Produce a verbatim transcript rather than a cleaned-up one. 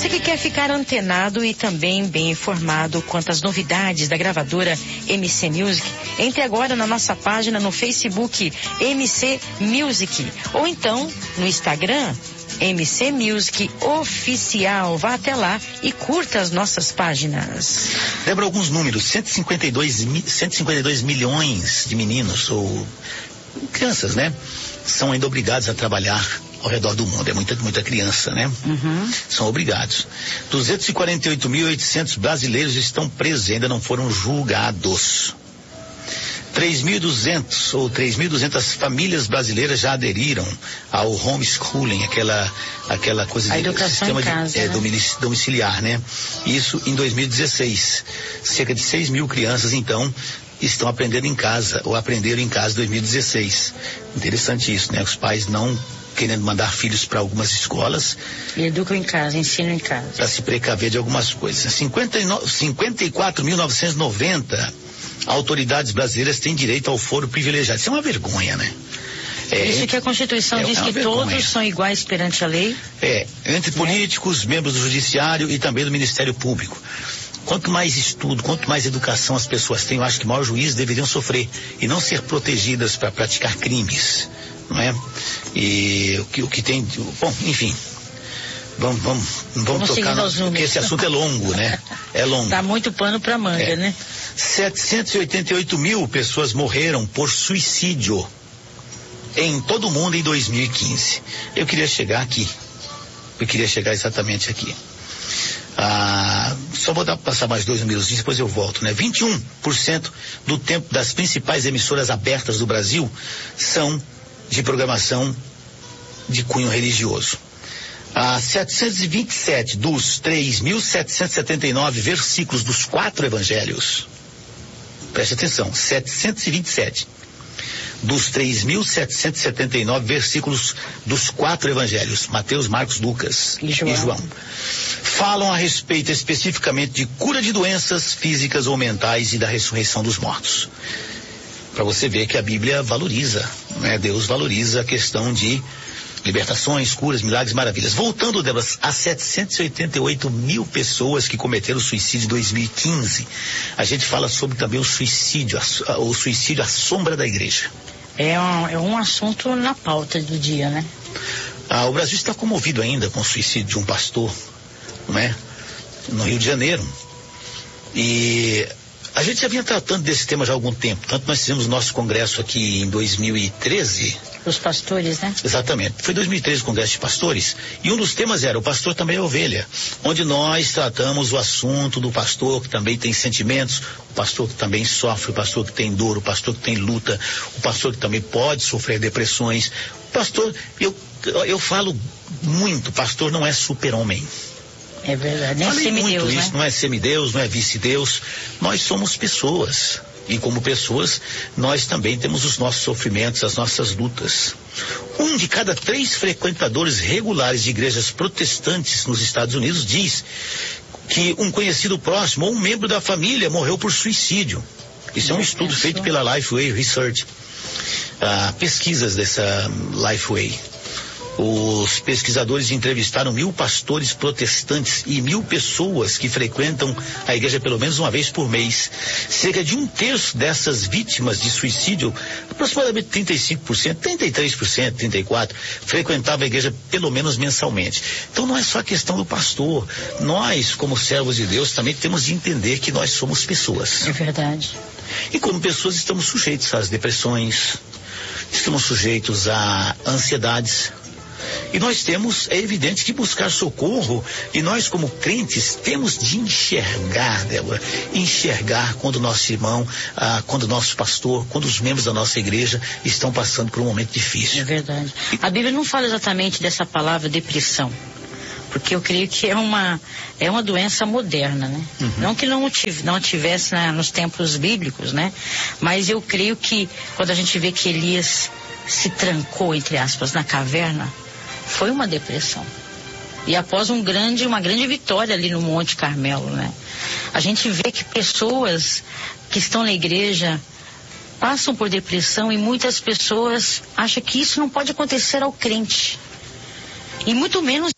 Você que quer ficar antenado e também bem informado quanto às novidades da gravadora M C Music, entre agora na nossa página no Facebook M C Music ou então no Instagram M C Music Oficial. Vá até lá e curta as nossas páginas. Lembra alguns números: cento e cinquenta e dois milhões de meninos ou crianças, né? São ainda obrigados a trabalhar ao redor do mundo. É muita, muita criança, né? Uhum. São obrigados. duzentos e quarenta e oito mil e oitocentos brasileiros estão presos e ainda não foram julgados. três mil e duzentos ou três mil e duzentas famílias brasileiras já aderiram ao homeschooling, aquela, aquela coisa de a educação sistema em casa, de, é, né? domiciliar, né? Isso em dois mil e dezesseis. Cerca de seis mil crianças, então, estão aprendendo em casa, ou aprenderam em casa em dois mil e dezesseis. Interessante isso, né? Os pais não querendo mandar filhos para algumas escolas. E educam em casa, ensinam em casa. Para se precaver de algumas coisas. cinquenta e quatro mil novecentos e noventa autoridades brasileiras têm direito ao foro privilegiado. Isso é uma vergonha, né? É, Isso que a Constituição é, diz é que vergonha. Todos são iguais perante a lei. É, entre políticos, é. membros do Judiciário e também do Ministério Público. Quanto mais estudo, quanto mais educação as pessoas têm, eu acho que maior juízo deveriam sofrer e não ser protegidas para praticar crimes, não é? E o que, o que tem, bom, enfim, vamos, vamos, vamos, vamos tocar, no, porque esse assunto é longo, né? É longo. Dá muito pano para manga, é. né? setecentos e oitenta e oito mil pessoas morreram por suicídio em todo o mundo em dois mil e quinze. Eu queria chegar aqui, eu queria chegar exatamente aqui. Ah, só vou dar, passar mais dois números, depois eu volto, né? vinte e um por cento do tempo das principais emissoras abertas do Brasil são de programação de cunho religioso. Ah, setecentos e vinte e sete dos três mil setecentos e setenta e nove versículos dos quatro evangelhos, preste atenção, setecentos e vinte e sete dos três mil setecentos e setenta e nove versículos dos quatro evangelhos, Mateus, Marcos, Lucas e João. e João, falam a respeito especificamente de cura de doenças físicas ou mentais e da ressurreição dos mortos. Para você ver que a Bíblia valoriza, né? Deus valoriza a questão de libertações, curas, milagres, maravilhas. Voltando, Débora, a setecentos e oitenta e oito mil pessoas que cometeram suicídio em dois mil e quinze. A gente fala sobre também o suicídio, a, o suicídio à sombra da igreja. É um, é um assunto na pauta do dia, né? Ah, o Brasil está comovido ainda com o suicídio de um pastor, não é? No Rio de Janeiro. E a gente já vinha tratando desse tema já há algum tempo. Tanto nós fizemos nosso congresso aqui em dois mil e treze. Os pastores, né? Exatamente. Foi dois mil e treze o congresso de pastores. E um dos temas era o pastor também é ovelha. Onde nós tratamos o assunto do pastor que também tem sentimentos, o pastor que também sofre, o pastor que tem dor, o pastor que tem luta, o pastor que também pode sofrer depressões. O pastor, eu, eu falo muito, pastor não é super-homem. É verdade, nem Falei semideus, muito isso, né? Não é semideus, não é vice-deus. Nós somos pessoas. E como pessoas, nós também temos os nossos sofrimentos, as nossas lutas. Um de cada três frequentadores regulares de igrejas protestantes nos Estados Unidos diz que um conhecido próximo ou um membro da família morreu por suicídio. Isso é um estudo feito pela Lifeway Research. Ah, pesquisas dessa Lifeway. Os pesquisadores entrevistaram mil pastores protestantes e mil pessoas que frequentam a igreja pelo menos uma vez por mês. Cerca de um terço dessas vítimas de suicídio, aproximadamente trinta e cinco por cento, trinta e três por cento, trinta e quatro por cento, frequentava a igreja pelo menos mensalmente. Então não é só a questão do pastor. Nós, como servos de Deus, também temos de entender que nós somos pessoas. É verdade. E como pessoas estamos sujeitos às depressões, estamos sujeitos a ansiedades. E nós temos, é evidente, que buscar socorro, e nós como crentes temos de enxergar, Débora, enxergar quando nosso irmão, ah, quando nosso pastor, quando os membros da nossa igreja estão passando por um momento difícil. É verdade. A Bíblia não fala exatamente dessa palavra depressão, porque eu creio que é uma, é uma doença moderna, né? Uhum. Não que não, tiv, não tivesse na, nos tempos bíblicos, né? Mas eu creio que quando a gente vê que Elias se trancou, entre aspas, na caverna, foi uma depressão. E após um grande, uma grande vitória ali no Monte Carmelo, né? A gente vê que pessoas que estão na igreja passam por depressão e muitas pessoas acham que isso não pode acontecer ao crente. E muito menos